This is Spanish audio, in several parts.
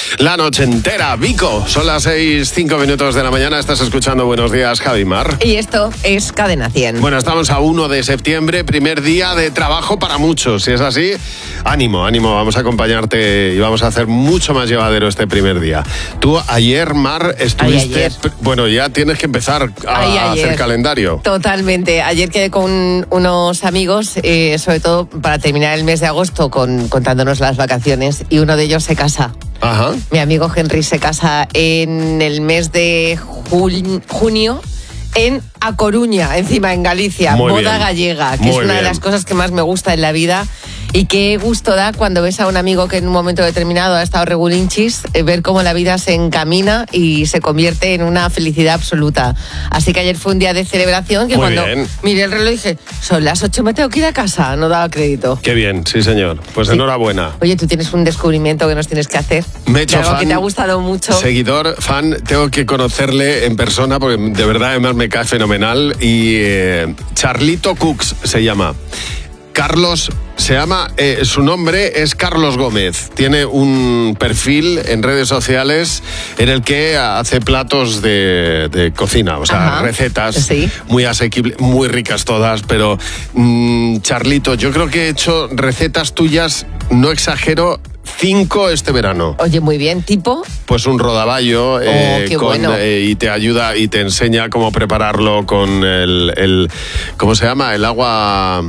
la noche entera. Vico, son las 6:05 de la mañana. Estás escuchando Buenos Días, Javi Mar. Y esto es Cadena 100. Bueno, estamos a 1 de septiembre, primer día de trabajo para muchos. Si es así, ánimo, vamos a acompañarte y vamos a hacer mucho más llevadero este primer día. Tú ayer, Mar, estuviste... Ayer. Bueno, ya tienes que empezar a hacer calendario. Totalmente. Ayer quedé con unos amigos, sobre todo para terminar el mes de agosto contándonos las vacaciones, y uno de ellos se casa. Ajá. Mi amigo Henry se casa en el mes de junio en A Coruña, encima en Galicia, Muy boda bien. gallega, que Muy es una de bien. las cosas que más me gusta en la vida. Y qué gusto da cuando ves a un amigo que en un momento determinado ha estado regulinchis, ver cómo la vida se encamina y se convierte en una felicidad absoluta. Así que ayer fue un día de celebración que Muy cuando bien. miré el reloj dije, son las 8, me tengo que ir a casa. No daba crédito. Qué bien, sí señor. Pues Sí. Enhorabuena. Oye, tú tienes un descubrimiento que nos tienes que hacer. Me he hecho de algo fan, que te ha gustado mucho. Seguidor, fan, tengo que conocerle en persona porque de verdad además me cae fenomenal. Y Charlito Cooks se llama. Carlos se llama, su nombre es Carlos Gómez. Tiene un perfil en redes sociales en el que hace platos de cocina, o sea, Ajá. recetas Sí. muy asequibles, muy ricas todas, pero Charlito, yo creo que he hecho recetas tuyas, no exagero, 5 este verano. Oye, muy bien, tipo. Pues un rodaballo qué bueno. y te ayuda y te enseña cómo prepararlo con el ¿cómo se llama? El agua...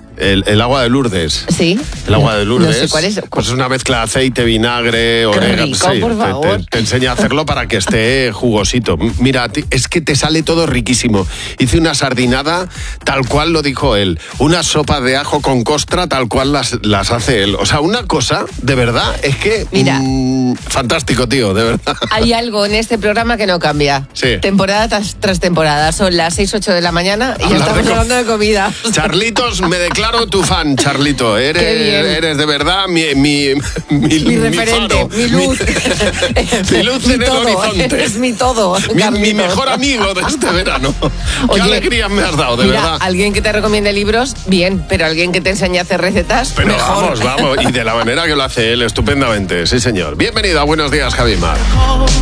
El agua de Lourdes. Sí. El agua de Lourdes. No sé cuál es. Pues es una mezcla de aceite, vinagre, orégano. rico, por favor. Te enseña a hacerlo para que esté jugosito. Mira, es que te sale todo riquísimo. Hice una sardinada tal cual lo dijo él. Una sopa de ajo con costra tal cual las hace él. O sea, una cosa, de verdad, es que... Mira. Fantástico, tío, de verdad. Hay algo en este programa que no cambia. Sí. Temporada tras temporada. Son las 6-8 de la mañana y ya Hablar estamos de hablando de comida. Charlitos, me declaro tu fan, Charlito. Qué bien. Eres de verdad mi referente, faro. mi luz. Mi luz Mi en el todo, horizonte. eres mi todo, Mi Carlitos. mejor amigo de este verano. Qué Oye, alegría me has dado, de Mira, verdad. alguien que te recomiende libros, bien, pero alguien que te enseñe a hacer recetas, Pero mejor. vamos, y de la manera que lo hace él, estupendamente, sí señor. Bienvenido a Buenos Días, Javi Mar.